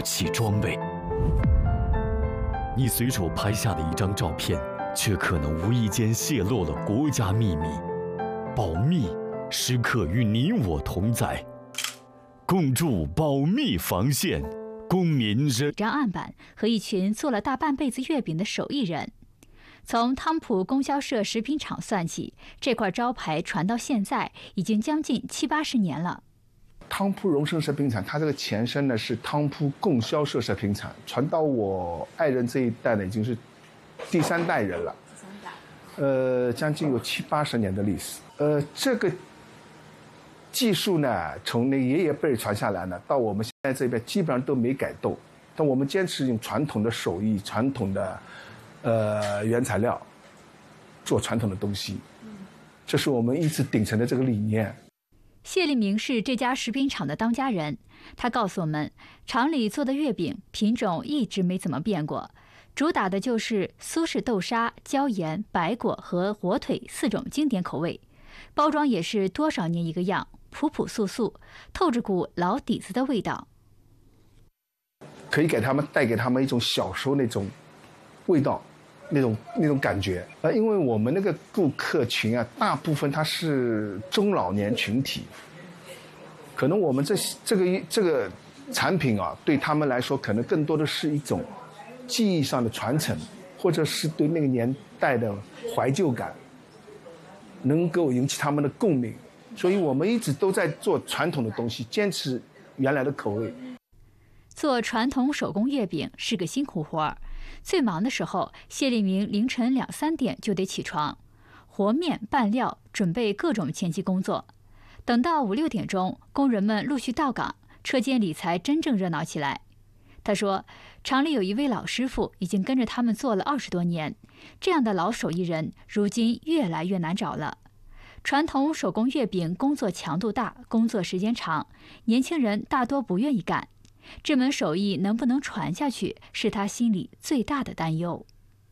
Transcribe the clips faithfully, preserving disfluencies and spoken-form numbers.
器装备。你随手拍下的一张照片，却可能无意间泄露了国家秘密。保密时刻与你我同在，共筑保密防线。公民人一张案板和一群做了大半辈子月饼的手艺人。从汤浦供销社食品厂算起，这块招牌传到现在已经将近七八十年了。 汤浦荣盛食品厂，它这个前身呢是汤浦供销社食品厂，传到我爱人这一代呢，已经是第三代人了。第三代，呃，将近有七八十年的历史。呃，这个技术呢，从那爷爷辈传下来呢，到我们现在这边基本上都没改动。但我们坚持用传统的手艺、传统的呃原材料做传统的东西，这是我们一直秉承的这个理念。 谢立明是这家食品厂的当家人，他告诉我们，厂里做的月饼品种一直没怎么变过，主打的就是苏式豆沙、椒盐、白果和火腿四种经典口味，包装也是多少年一个样，朴朴素素，透着股老底子的味道。 可以给他们带给他们一种小时候那种味道，那种那种感觉。呃，因为我们那个顾客群啊，大部分他是中老年群体，可能我们这这个这个产品啊，对他们来说，可能更多的是一种记忆上的传承，或者是对那个年代的怀旧感，能够引起他们的共鸣。所以我们一直都在做传统的东西，坚持原来的口味。 做传统手工月饼是个辛苦活儿，最忙的时候，谢立明凌晨两三点就得起床，和面、拌料，准备各种前期工作。等到五六点钟，工人们陆续到岗，车间里才真正热闹起来。他说，厂里有一位老师傅已经跟着他们做了二十多年，这样的老手艺人如今越来越难找了。传统手工月饼工作强度大，工作时间长，年轻人大多不愿意干。这门手艺能不能传下去，是他心里最大的担忧。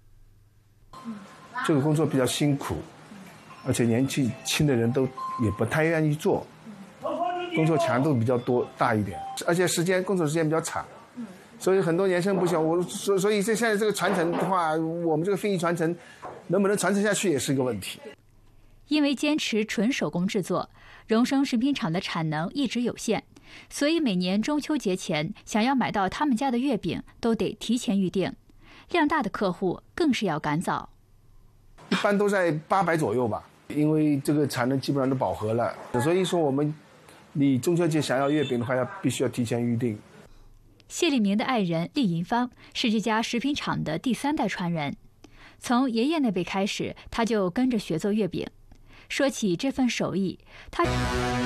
这个工作比较辛苦，而且年纪轻的人都也不太愿意做，工作强度比较多大一点，而且时间工作时间比较长，所以很多年轻人不想我，所所以这现在这个传承的话，我们这个非遗传承能不能传承下去也是一个问题。 因为坚持纯手工制作，荣升食品厂的产能一直有限，所以每年中秋节前想要买到他们家的月饼都得提前预定，量大的客户更是要赶早。 一般都在八百左右吧，因为这个产能基本上都饱和了，所以说我们你中秋节想要月饼的话，要必须要提前预定。 谢立明的爱人厉银芳是这家食品厂的第三代传人，从爷爷那辈开始，他就跟着学做月饼。说起这份手艺，他